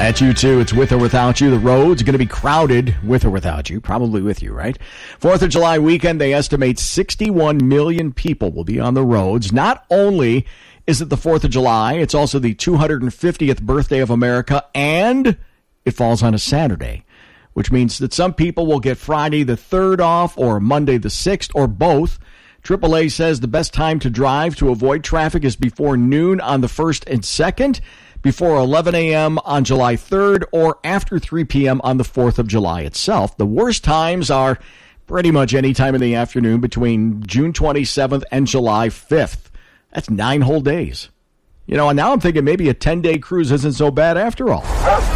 At you too. It's with or without you. The road's going to be crowded with or without you. Probably with you, right? 4th of July weekend, they estimate 61 million people will be on the roads. Not only is it the 4th of July, it's also the 250th birthday of America, and it falls on a Saturday, which means that some people will get Friday the 3rd off or Monday the 6th or both. AAA says the best time to drive to avoid traffic is before noon on the 1st and 2nd, before 11 a.m. on July 3rd, or after 3 p.m. on the 4th of July itself. The worst times are pretty much any time in the afternoon between June 27th and July 5th. That's 9 whole days. You know, and now I'm thinking maybe a 10-day cruise isn't so bad after all.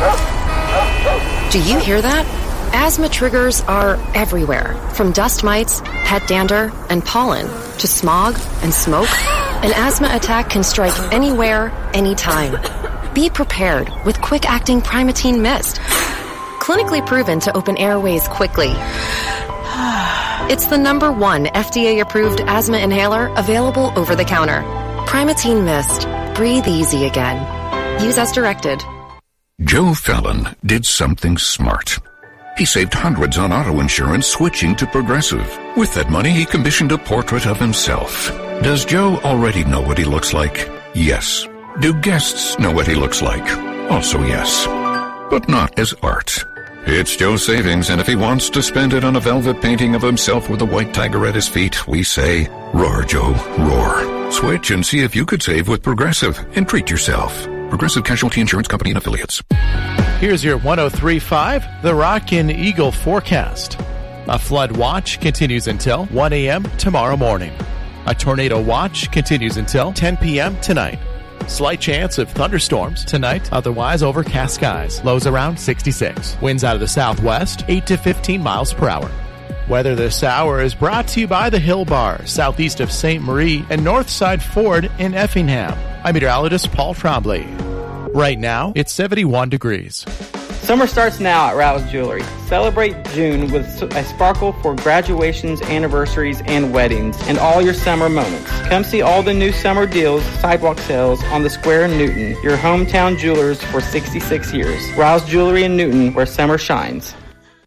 Do you hear that? Asthma triggers are everywhere, from dust mites, pet dander, and pollen, to smog and smoke. An asthma attack can strike anywhere, anytime. Be prepared with quick-acting Primatene Mist. Clinically proven to open airways quickly. It's the #1 FDA-approved asthma inhaler available over the counter. Primatene Mist. Breathe easy again. Use as directed. Joe Fallon did something smart. He saved hundreds on auto insurance switching to Progressive. With that money, he commissioned a portrait of himself. Does Joe already know what he looks like? Yes. Do guests know what he looks like? Also yes. But not as art. It's Joe's savings, and if he wants to spend it on a velvet painting of himself with a white tiger at his feet, we say, roar, Joe, roar. Switch and see if you could save with Progressive and treat yourself. Progressive Casualty Insurance Company and Affiliates. Here's your 103.5, the Rockin' Eagle forecast. A flood watch continues until 1 a.m. tomorrow morning. A tornado watch continues until 10 p.m. tonight. Slight chance of thunderstorms tonight, otherwise overcast skies. Lows around 66. Winds out of the southwest, 8 to 15 miles per hour. Weather this hour is brought to you by the Hill Bar, southeast of St. Marie, and Northside Ford in Effingham. I'm meteorologist Paul Trombley. Right now, it's 71 degrees. Summer starts now at Rouse Jewelry. Celebrate June with a sparkle for graduations, anniversaries, and weddings, and all your summer moments. Come see all the new summer deals, sidewalk sales on the Square in Newton, your hometown jewelers for 66 years. Rouse Jewelry in Newton, where summer shines.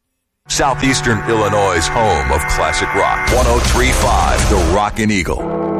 Southeastern Illinois' home of classic rock. 103.5, the Rockin' Eagle.